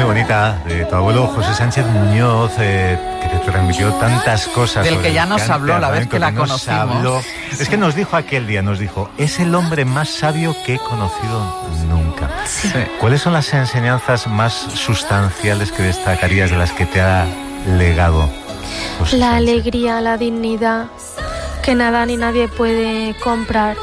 bonita de tu abuelo José Sánchez Muñoz, que te transmitió tantas cosas. Del que ya nos habló la vez que la conocimos. Es que nos dijo aquel día, es el hombre más sabio que he conocido nunca. Sí. ¿Cuáles son las enseñanzas más sustanciales que destacarías de las que te ha legado José La Sánchez? alegría, la dignidad, que nada ni nadie puede comprar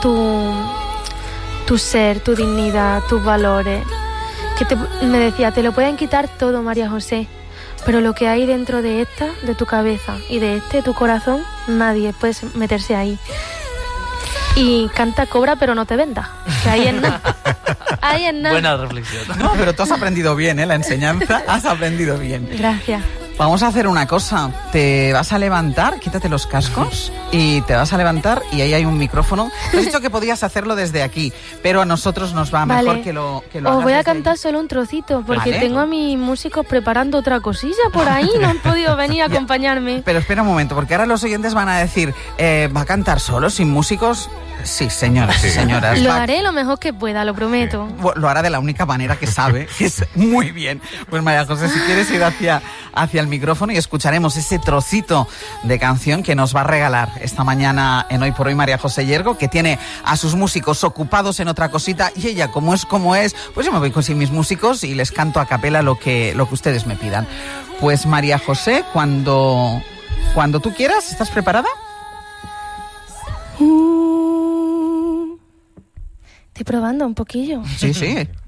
tu ser, tu dignidad, tus valores. Me decía, te lo pueden quitar todo, María José, pero lo que hay dentro de tu cabeza y de tu corazón, nadie puede meterse ahí. Y canta, cobra, pero no te venda, que ahí es nada. Ahí es nada. Buena reflexión. No, pero tú has aprendido bien, la enseñanza, has aprendido bien. Gracias. Vamos a hacer una cosa, te vas a levantar, quítate los cascos y te vas a levantar y ahí hay un micrófono. Te has dicho que podías hacerlo desde aquí, pero a nosotros nos va mejor que lo hagas. Os voy a desde cantar ahí. solo un trocito porque Vale. tengo a mis músicos preparando otra cosilla por ahí, no han podido venir a acompañarme. Pero espera un momento, porque ahora los oyentes van a decir, ¿va a cantar solo, sin músicos? Sí, señoras y señoras. Lo haré lo mejor que pueda, lo prometo. Lo hará de la única manera que sabe, que es muy bien. Pues María José, si quieres ir hacia el micrófono y escucharemos ese trocito de canción que nos va a regalar esta mañana en Hoy por Hoy María José Yergo, que tiene a sus músicos ocupados en otra cosita y ella, como es, pues yo me voy con mis músicos y les canto a capela lo que ustedes me pidan. Pues María José, cuando tú quieras, ¿estás preparada? Estoy probando un poquillo. Sí, sí.